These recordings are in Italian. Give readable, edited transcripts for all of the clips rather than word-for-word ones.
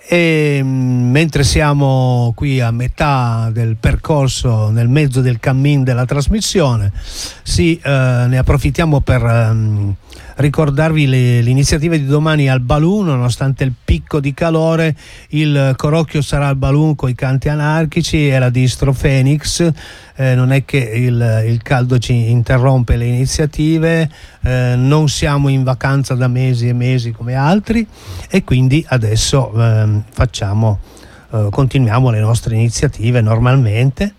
E mentre siamo qui a metà del percorso, nel mezzo del cammin della trasmissione, ne approfittiamo per ricordarvi le iniziative di domani al Balloon. Nonostante il picco di calore, il Corocchio sarà al Balloon con i canti anarchici e la distro Phoenix. Non è che il caldo ci interrompe le iniziative, non siamo in vacanza da mesi e mesi come altri, e quindi adesso continuiamo le nostre iniziative normalmente,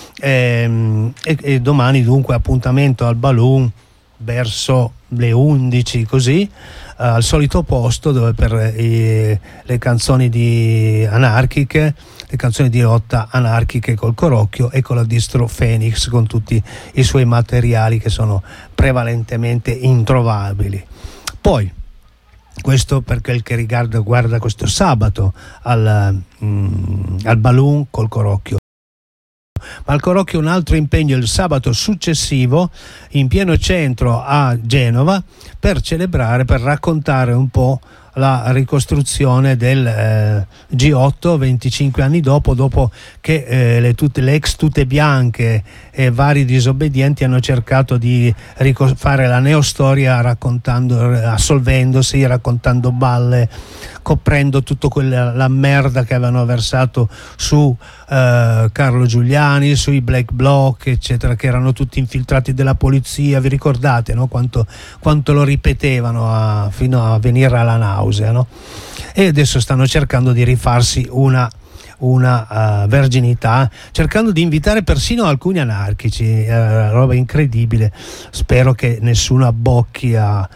e domani dunque appuntamento al Balloon verso le 11, così al solito posto, dove per le canzoni anarchiche, le canzoni di lotta anarchiche col Corocchio e con la distro Phoenix, con tutti i suoi materiali che sono prevalentemente introvabili. Poi questo per quel che riguarda questo sabato al Balloon col Corocchio. Ma al Corocchio un altro impegno il sabato successivo in pieno centro a Genova, per raccontare un po' la ricostruzione del G8 25 anni dopo che le ex tute bianche e vari disobbedienti hanno cercato di fare la neostoria, assolvendosi, raccontando balle, coprendo tutto la merda che avevano versato su Carlo Giuliani, sui Black Bloc, eccetera, che erano tutti infiltrati della polizia. Vi ricordate, no? Quanto lo ripetevano fino a venire alla nausea, no? E adesso stanno cercando di rifarsi una verginità, cercando di invitare persino alcuni anarchici, roba incredibile. Spero che nessuno abbocchi a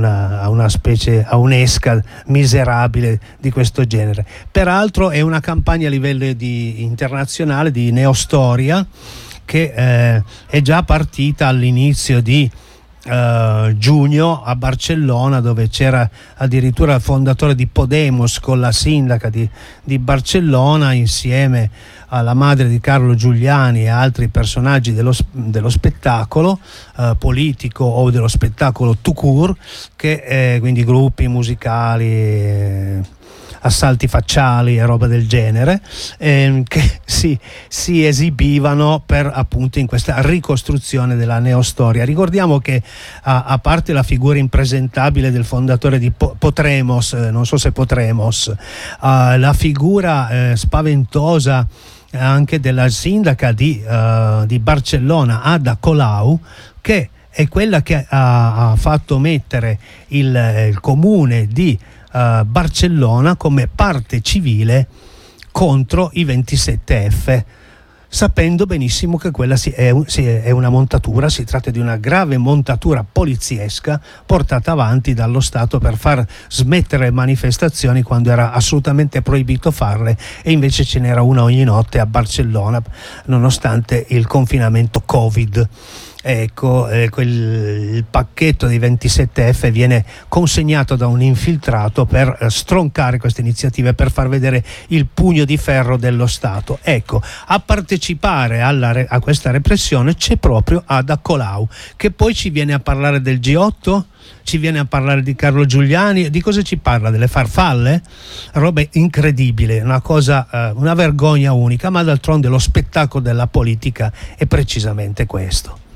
un'esca miserabile di questo genere. Peraltro è una campagna a livello internazionale di neostoria che è già partita all'inizio di giugno a Barcellona, dove c'era addirittura il fondatore di Podemos con la sindaca di Barcellona, insieme alla madre di Carlo Giuliani e altri personaggi dello spettacolo politico o dello spettacolo tout court, che quindi gruppi musicali, assalti facciali e roba del genere, che si esibivano appunto in questa ricostruzione della neostoria. Ricordiamo che a parte la figura impresentabile del fondatore di Potremos, non so se Potremos, la figura spaventosa anche della sindaca di Barcellona, Ada Colau, che è quella che ha fatto mettere il comune di Barcellona come parte civile contro i 27F, sapendo benissimo che quella è una montatura, si tratta di una grave montatura poliziesca portata avanti dallo Stato per far smettere manifestazioni quando era assolutamente proibito farle, e invece ce n'era una ogni notte a Barcellona nonostante il confinamento Covid. Ecco, il pacchetto dei 27F viene consegnato da un infiltrato per stroncare queste iniziative, per far vedere il pugno di ferro dello Stato. Ecco, a partecipare a questa repressione c'è proprio Ada Colau, che poi ci viene a parlare del G8, ci viene a parlare di Carlo Giuliani. Di cosa ci parla? Delle farfalle? Roba incredibile, una vergogna unica, ma d'altronde lo spettacolo della politica è precisamente questo.